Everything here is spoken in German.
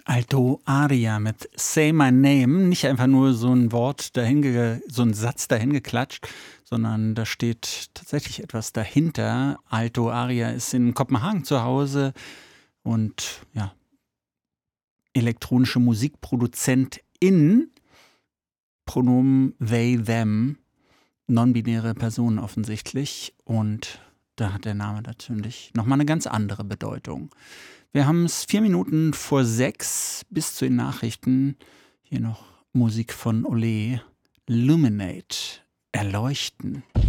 Alto Aria mit Say My Name. Nicht einfach nur so ein so ein Satz dahingeklatscht, sondern da steht tatsächlich etwas dahinter. Alto Aria ist in Kopenhagen zu Hause und ja, elektronische Musikproduzentin, Pronomen they, them, non-binäre Personen offensichtlich. Und da hat der Name natürlich nochmal eine ganz andere Bedeutung. Wir haben es 4 Minuten vor 6 bis zu den Nachrichten. Hier noch Musik von Olé. Luminate. Erleuchten.